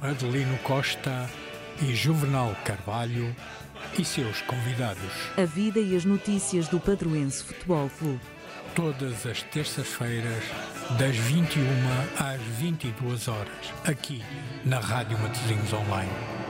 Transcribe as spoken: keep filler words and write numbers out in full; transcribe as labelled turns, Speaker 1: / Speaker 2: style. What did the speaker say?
Speaker 1: Adelino Costa e Juvenal Carvalho e seus convidados.
Speaker 2: A vida e as notícias do Padroense Futebol Clube.
Speaker 1: Todas as terças-feiras, das vinte e uma às vinte e duas horas, aqui na Rádio Matosinhos Online.